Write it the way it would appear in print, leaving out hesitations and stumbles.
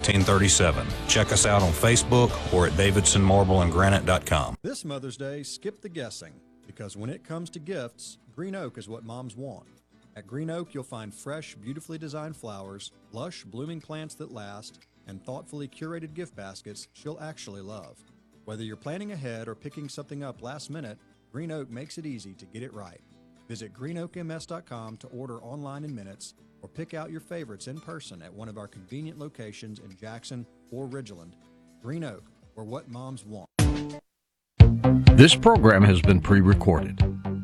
1937. Check us out on Facebook or at davidsonmarbleandgranite.com. This Mother's Day, skip the guessing, because when it comes to gifts, Green Oak is what moms want. At Green Oak, you'll find fresh, beautifully designed flowers, lush, blooming plants that last, and thoughtfully curated gift baskets she'll actually love. Whether you're planning ahead or picking something up last minute, Green Oak makes it easy to get it right. Visit greenoakms.com to order online in minutes or pick out your favorites in person at one of our convenient locations in Jackson or Ridgeland. Green Oak, where what moms want. This program has been pre-recorded.